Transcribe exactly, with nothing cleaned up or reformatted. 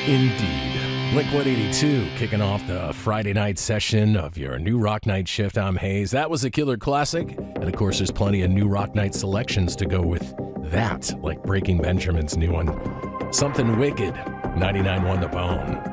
Indeed. Blink one eighty-two kicking off the Friday night session of your New Rock Night shift. I'm Hayes. That was a killer classic. And of course, there's plenty of New Rock Night selections to go with that, like Breaking Benjamin's new one. Something Wicked, ninety-nine point one The Bone.